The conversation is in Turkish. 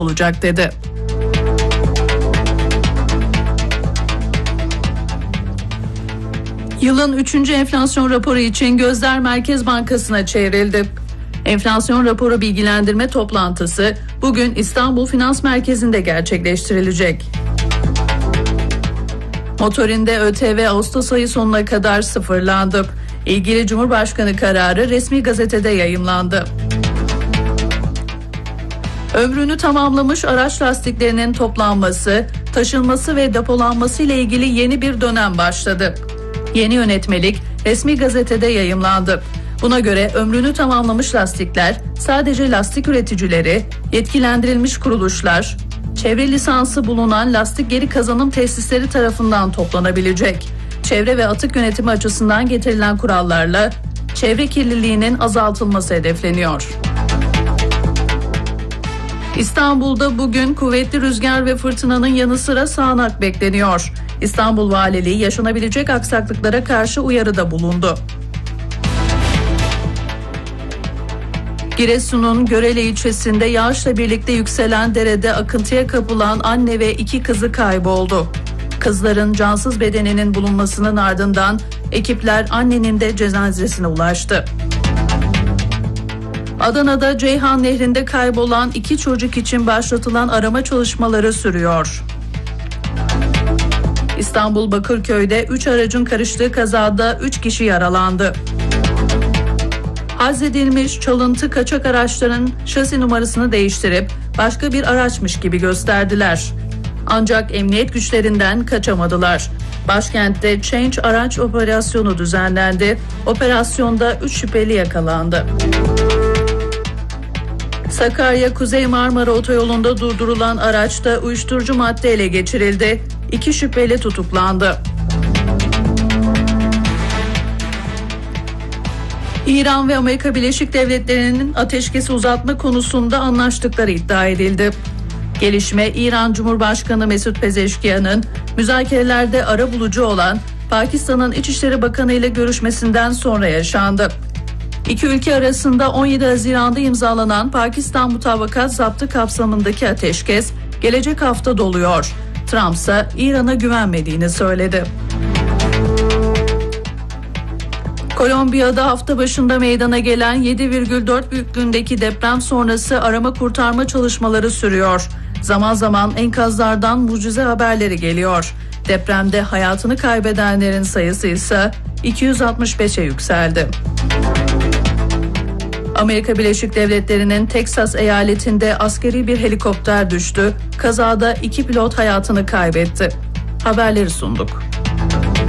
olacak dedi. Yılın 3. enflasyon raporu için gözler Merkez Bankası'na çevrildi. Enflasyon raporu bilgilendirme toplantısı bugün İstanbul Finans Merkezi'nde gerçekleştirilecek. Motorinde ÖTV Ağustos ayı sonuna kadar sıfırlandı. İlgili Cumhurbaşkanı kararı resmi gazetede yayımlandı. Ömrünü tamamlamış araç lastiklerinin toplanması, taşınması ve depolanması ile ilgili yeni bir dönem başladı. Yeni yönetmelik resmi gazetede yayımlandı. Buna göre ömrünü tamamlamış lastikler sadece lastik üreticileri, yetkilendirilmiş kuruluşlar, çevre lisansı bulunan lastik geri kazanım tesisleri tarafından toplanabilecek. Çevre ve atık yönetimi açısından getirilen kurallarla çevre kirliliğinin azaltılması hedefleniyor. İstanbul'da bugün kuvvetli rüzgar ve fırtınanın yanı sıra sağanak bekleniyor. İstanbul Valiliği yaşanabilecek aksaklıklara karşı uyarıda bulundu. Giresun'un Görele ilçesinde yağışla birlikte yükselen derede akıntıya kapılan anne ve 2 kızı kayboldu. Kızların cansız bedeninin bulunmasının ardından ekipler annenin de cenazesine ulaştı. Adana'da Ceyhan Nehri'nde kaybolan 2 çocuk için başlatılan arama çalışmaları sürüyor. İstanbul Bakırköy'de 3 aracın karıştığı kazada 3 kişi yaralandı. Hazredilmiş çalıntı kaçak araçların şasi numarasını değiştirip başka bir araçmış gibi gösterdiler. Ancak emniyet güçlerinden kaçamadılar. Başkentte Change araç operasyonu düzenlendi. Operasyonda 3 şüpheli yakalandı. Sakarya Kuzey Marmara Otoyolu'nda durdurulan araçta uyuşturucu madde ele geçirildi. 2 şüpheli tutuklandı. İran ve Amerika Birleşik Devletleri'nin ateşkesi uzatma konusunda anlaştıkları iddia edildi. Gelişme İran Cumhurbaşkanı Mesut Pezeşkiyan'ın müzakerelerde arabulucu olan Pakistan'ın İçişleri Bakanı ile görüşmesinden sonra yaşandı. İki ülke arasında 17 Haziran'da imzalanan Pakistan Mutabakat Zaptı kapsamındaki ateşkes gelecek hafta doluyor. Trump ise İran'a güvenmediğini söyledi. Kolombiya'da hafta başında meydana gelen 7,4 büyüklüğündeki deprem sonrası arama kurtarma çalışmaları sürüyor. Zaman zaman enkazlardan mucize haberleri geliyor. Depremde hayatını kaybedenlerin sayısı ise 265'e yükseldi. Amerika Birleşik Devletleri'nin Teksas eyaletinde askeri bir helikopter düştü. Kazada 2 pilot hayatını kaybetti. Haberleri sunduk.